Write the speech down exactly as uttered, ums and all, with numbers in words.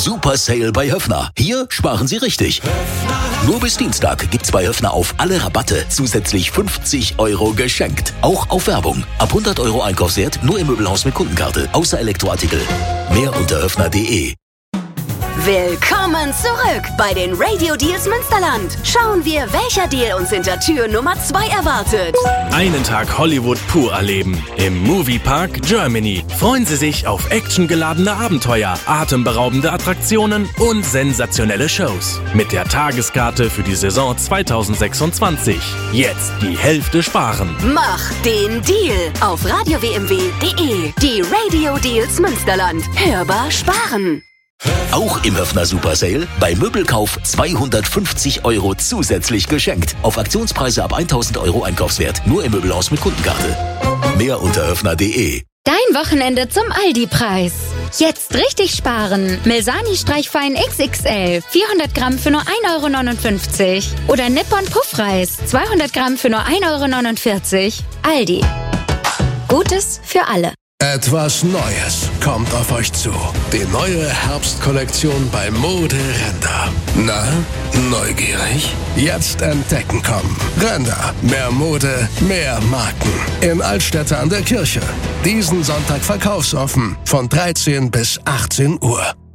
Super Sale bei Höffner. Hier sparen Sie richtig. Nur bis Dienstag gibt's bei Höffner auf alle Rabatte zusätzlich fünfzig Euro geschenkt. Auch auf Werbung. Ab hundert Euro Einkaufswert nur im Möbelhaus mit Kundenkarte. Außer Elektroartikel. Mehr unter höffner punkt de. Willkommen zurück bei den Radio Deals Münsterland. Schauen wir, welcher Deal uns hinter Tür Nummer zwei erwartet. Einen Tag Hollywood pur erleben. Im Moviepark Germany. Freuen Sie sich auf actiongeladene Abenteuer, atemberaubende Attraktionen und sensationelle Shows. Mit der Tageskarte für die Saison zwanzig sechsundzwanzig. Jetzt die Hälfte sparen. Mach den Deal auf radio w m w punkt de. Die Radio Deals Münsterland. Hörbar sparen. Auch im Höffner Super Sale bei Möbelkauf zweihundertfünfzig Euro zusätzlich geschenkt. Auf Aktionspreise ab tausend Euro Einkaufswert. Nur im Möbelhaus mit Kundenkarte. Mehr unter höffner punkt de. Dein Wochenende zum Aldi-Preis. Jetzt richtig sparen. Milsani Streichfein X X L. vierhundert Gramm für nur ein Euro neunundfünfzig. Oder Nippon Puffreis. zweihundert Gramm für nur ein Euro neunundvierzig. Aldi. Gutes für alle. Etwas Neues kommt auf euch zu. Die neue Herbstkollektion bei Mode Render. Na, neugierig? Jetzt entdecken kommen. Render. Mehr Mode, mehr Marken. In Altstädte an der Kirche. Diesen Sonntag verkaufsoffen. Von dreizehn bis achtzehn Uhr.